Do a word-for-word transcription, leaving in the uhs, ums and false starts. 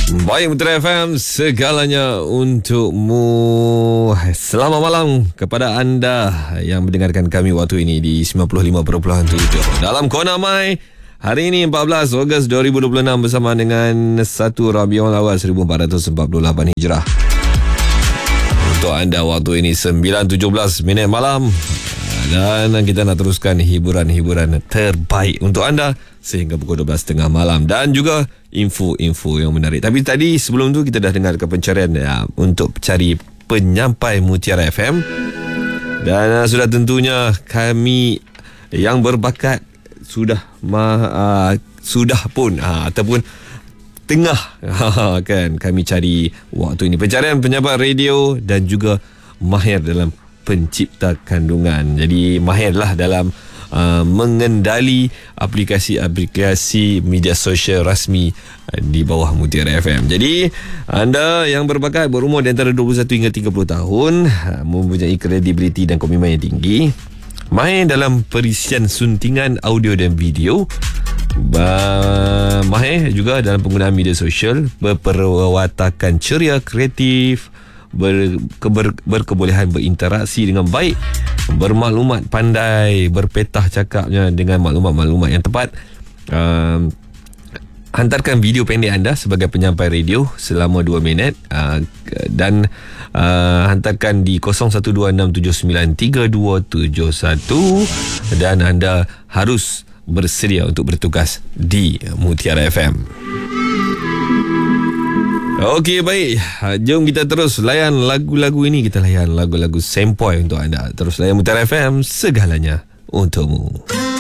Baik, Mutiara F M, segalanya untukmu. Selamat malam kepada anda yang mendengarkan kami waktu ini di sembilan puluh lima perpuluhan tujuh dalam Kona Mai. Hari ini empat belas Ogos dua ribu dua puluh enam bersama dengan satu Rabiul Awal seribu empat ratus empat puluh lapan Hijrah. Untuk anda waktu ini sembilan tujuh belas minit malam. Dan kita nak teruskan hiburan-hiburan terbaik untuk anda sehingga pukul dua belas tiga puluh malam. Dan juga info-info yang menarik. Tapi tadi sebelum tu kita dah dengar pencarian ya, untuk cari penyampai Mutiara F M. Dan uh, sudah tentunya kami yang berbakat sudah ma, uh, sudah pun uh, ataupun tengah kan kami cari waktu ini pencarian penyampai radio dan juga mahir dalam pencipta kandungan. Jadi mahirlah dalam uh, mengendali aplikasi-aplikasi media sosial rasmi uh, di bawah Mutiara F M. Jadi anda yang berbakat berumur di antara dua puluh satu hingga tiga puluh tahun, uh, mempunyai kredibiliti dan komitmen yang tinggi, mahir dalam perisian suntingan audio dan video, uh, mahir juga dalam penggunaan media sosial, berperwatakan ceria, kreatif, Ber, ber, berkebolehan berinteraksi dengan baik, bermaklumat pandai, berpetah cakapnya dengan maklumat-maklumat yang tepat. uh, Hantarkan video pendek anda sebagai penyampai radio selama dua minit, uh, dan uh, hantarkan di kosong satu dua enam tujuh sembilan tiga dua tujuh satu. Dan anda harus bersedia untuk bertugas di Mutiara F M. Okey, baik. Jom kita terus layan lagu-lagu ini. Kita layan lagu-lagu sempoi untuk anda. Terus layan Mutiara F M, segalanya untukmu.